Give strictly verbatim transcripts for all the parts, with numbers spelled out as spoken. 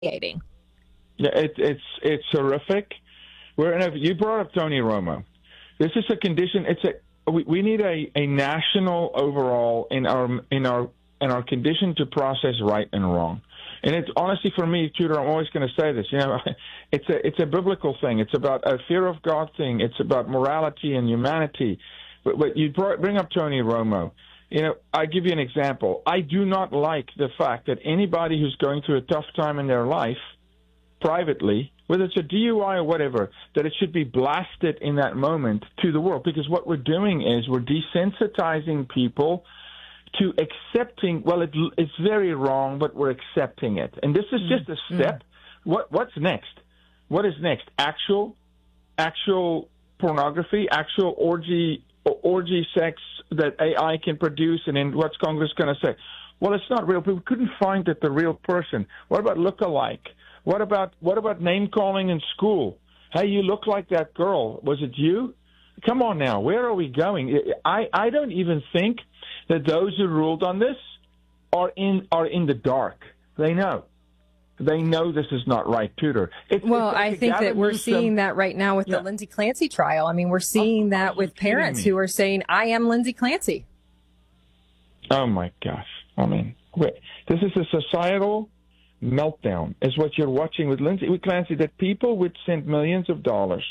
humiliating. Yeah, it, it's it's horrific. We're in a, you brought up Tony Romo. This is a condition. It's a we, we need a, a national overall in our in our in our condition to process right and wrong. And it's honestly for me, Tudor, I'm always going to say this. You know, it's a it's a biblical thing. It's about a fear of God thing. It's about morality and humanity. But, but you brought, bring up Tony Romo. You know, I give you an example. I do not like the fact that anybody who's going through a tough time in their life, privately, whether it's a D U I or whatever, that it should be blasted in that moment to the world. Because what we're doing is we're desensitizing people to accepting, well, it, it's very wrong, but we're accepting it. And this is just a step. Mm-hmm. What What's next? What is next? Actual, actual pornography, actual orgy, orgy sex that A I can produce, and then what's Congress going to say? Well, it's not real. People couldn't find it the real person. What about look-alike? What about what about name calling in school? Hey, you look like that girl. Was it you? Come on now. Where are we going? I, I don't even think that those who ruled on this are in are in the dark. They know. They know this is not right, Tudor. It's, well, it's like I think that we're seeing some, that right now with yeah. the Lindsay Clancy trial. I mean, we're seeing oh, that with parents who are saying, I am Lindsay Clancy. Oh, my gosh. I mean, wait, this is a societal meltdown is what you're watching with Lindsay with Clancy, that people would send millions of dollars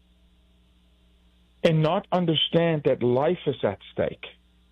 and not understand that life is at stake.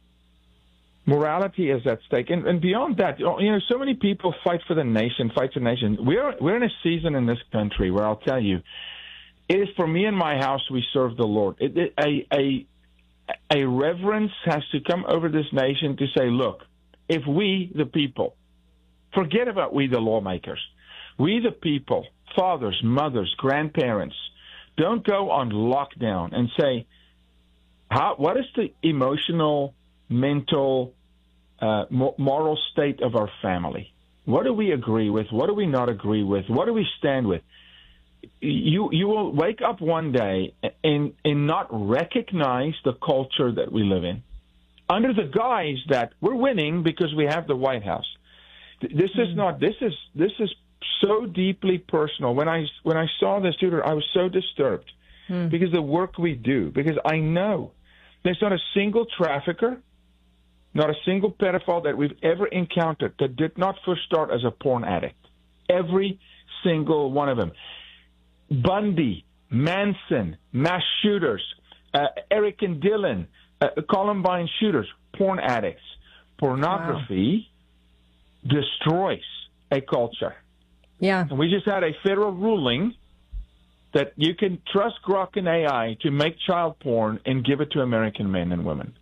Morality is at stake. And, and beyond that, you know, so many people fight for the nation, fight for the nation. We're, we're in a season in this country where I'll tell you, it is for me and my house, we serve the Lord. It, it, a, a, a reverence has to come over this nation to say, look, if we, the people, forget about we, the lawmakers. We, the people, fathers, mothers, grandparents, don't go on lockdown and say, how, what is the emotional, mental, uh, moral state of our family? What do we agree with? What do we not agree with? What do we stand with? You you will wake up one day and, and not recognize the culture that we live in under the guise that we're winning because we have the White House. This is not. This is this is so deeply personal. When I when I saw this, Tudor, I was so disturbed hmm. because the work we do. Because I know there's not a single trafficker, not a single pedophile that we've ever encountered that did not first start as a porn addict. Every single one of them. Bundy, Manson, mass shooters, uh, Eric and Dylan, uh, Columbine shooters, porn addicts. Pornography. Wow. Destroys a culture. Yeah. And we just had a federal ruling that you can trust Grok and A I to make child porn and give it to American men and women.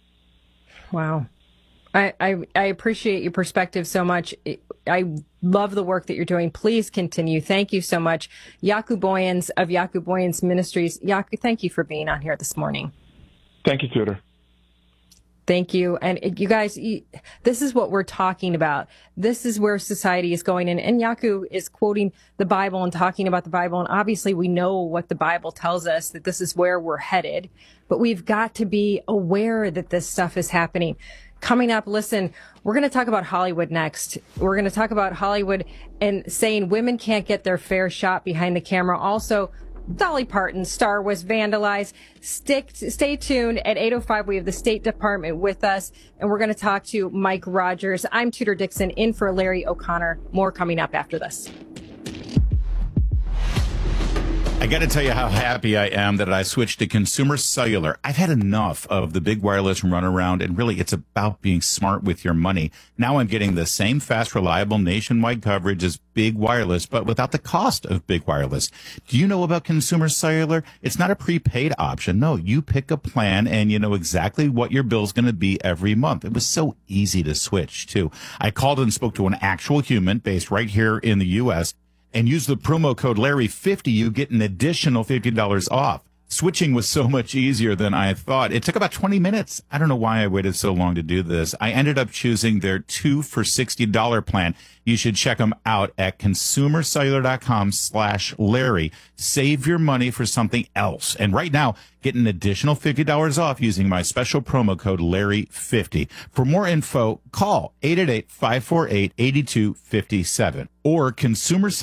Wow. I, I, I appreciate your perspective so much. I love the work that you're doing. Please continue. Thank you so much. Jaco Booyens of Jaco Booyens Ministries. Jaco, thank you for being on here this morning. Thank you, Tudor. Thank you. And you guys, you, this is what we're talking about. This is where society is going. And, and Jaco is quoting the Bible and talking about the Bible. And obviously we know what the Bible tells us, that this is where we're headed. But we've got to be aware that this stuff is happening. Coming up, listen, we're going to talk about Hollywood next. We're going to talk about Hollywood and saying women can't get their fair shot behind the camera. Also, Dolly Parton's star was vandalized. Stick, stay tuned. At eight oh five, we have the State Department with us, and we're going to talk to Mike Rogers. I'm Tudor Dixon, in for Larry O'Connor. More coming up after this. I got to tell you how happy I am that I switched to Consumer Cellular. I've had enough of the big wireless runaround, and really it's about being smart with your money. Now I'm getting the same fast, reliable nationwide coverage as big wireless, but without the cost of big wireless. Do you know about Consumer Cellular? It's not a prepaid option. No, you pick a plan and you know exactly what your bill's going to be every month. It was so easy to switch, too. I called and spoke to an actual human based right here in the U S and use the promo code Larry fifty. You get an additional fifty dollars off. Switching was so much easier than I thought. It took about twenty minutes. I don't know why I waited so long to do this. I ended up choosing their two for sixty dollars plan. You should check them out at consumercellular.com slash Larry. Save your money for something else. And right now, get an additional fifty dollars off using my special promo code Larry fifty. For more info, call eight eight eight, five four eight, eight two five seven or consumer